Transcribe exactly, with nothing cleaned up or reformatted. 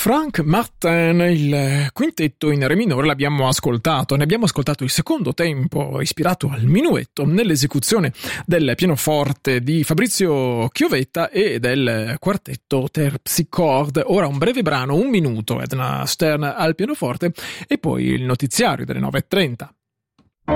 Frank Martin, il quintetto in re minore l'abbiamo ascoltato, ne abbiamo ascoltato il secondo tempo ispirato al minuetto nell'esecuzione del pianoforte di Fabrizio Chiovetta e del quartetto Terpsichord. Ora un breve brano, un minuto, Edna Stern al pianoforte e poi il notiziario delle nove e trenta.